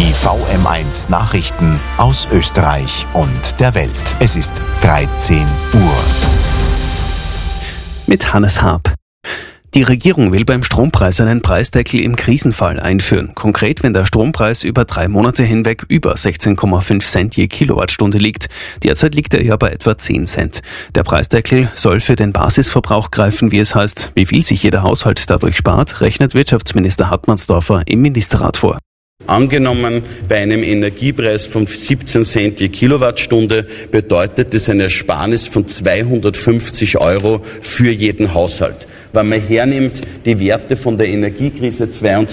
Die VM1 Nachrichten aus Österreich und der Welt. Es ist 13 Uhr. Mit Hannes Haab. Die Regierung will beim Strompreis einen Preisdeckel im Krisenfall einführen. Konkret, wenn der Strompreis über 3 Monate hinweg über 16,5 Cent je Kilowattstunde liegt. Derzeit liegt er ja bei etwa 10 Cent. Der Preisdeckel soll für den Basisverbrauch greifen, wie es heißt. Wie viel sich jeder Haushalt dadurch spart, rechnet Wirtschaftsminister Hartmannsdorfer im Ministerrat vor. Angenommen, bei einem Energiepreis von 17 Cent je Kilowattstunde bedeutet es eine Ersparnis von 250 € für jeden Haushalt. Wenn man hernimmt die Werte von der Energiekrise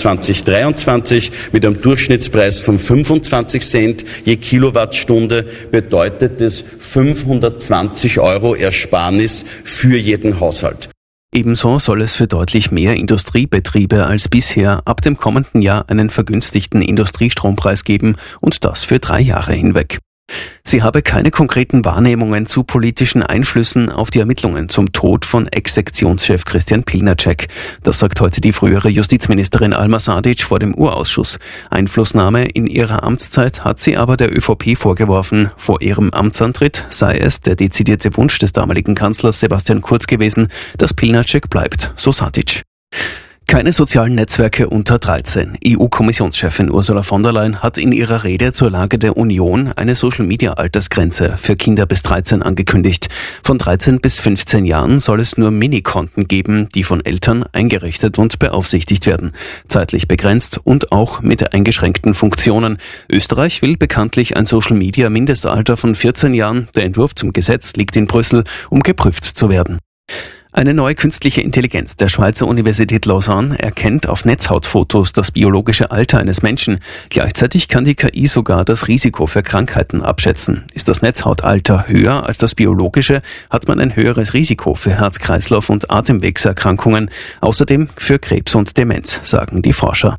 22/23 mit einem Durchschnittspreis von 25 Cent je Kilowattstunde, bedeutet es 520 € Ersparnis für jeden Haushalt. Ebenso soll es für deutlich mehr Industriebetriebe als bisher ab dem kommenden Jahr einen vergünstigten Industriestrompreis geben und das für 3 Jahre hinweg. Sie habe keine konkreten Wahrnehmungen zu politischen Einflüssen auf die Ermittlungen zum Tod von Ex-Sektionschef Christian Pilnacek. Das sagt heute die frühere Justizministerin Alma Sadic vor dem Urausschuss. Einflussnahme in ihrer Amtszeit hat sie aber der ÖVP vorgeworfen. Vor ihrem Amtsantritt sei es der dezidierte Wunsch des damaligen Kanzlers Sebastian Kurz gewesen, dass Pilnacek bleibt, so Sadic. Keine sozialen Netzwerke unter 13. EU-Kommissionschefin Ursula von der Leyen hat in ihrer Rede zur Lage der Union eine Social-Media-Altersgrenze für Kinder bis 13 angekündigt. Von 13 bis 15 Jahren soll es nur Minikonten geben, die von Eltern eingerichtet und beaufsichtigt werden. Zeitlich begrenzt und auch mit eingeschränkten Funktionen. Österreich will bekanntlich ein Social-Media-Mindestalter von 14 Jahren. Der Entwurf zum Gesetz liegt in Brüssel, um geprüft zu werden. Eine neue künstliche Intelligenz der Schweizer Universität Lausanne erkennt auf Netzhautfotos das biologische Alter eines Menschen. Gleichzeitig kann die KI sogar das Risiko für Krankheiten abschätzen. Ist das Netzhautalter höher als das biologische, hat man ein höheres Risiko für Herz-Kreislauf- und Atemwegserkrankungen, außerdem für Krebs und Demenz, sagen die Forscher.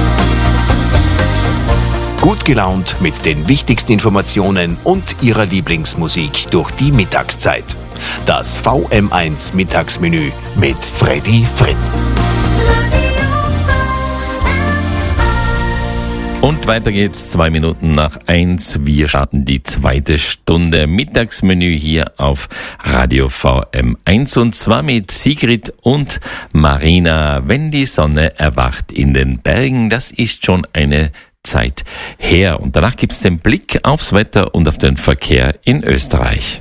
Gut gelaunt mit den wichtigsten Informationen und Ihrer Lieblingsmusik durch die Mittagszeit. Das VM1 Mittagsmenü mit Freddy Fritz. Und weiter geht's 2 Minuten nach 1. Wir starten die 2. Stunde Mittagsmenü hier auf Radio VM1 und zwar mit Sigrid und Marina. Wenn die Sonne erwacht in den Bergen, das ist schon eine Zeit her. Und danach gibt's den Blick aufs Wetter und auf den Verkehr in Österreich.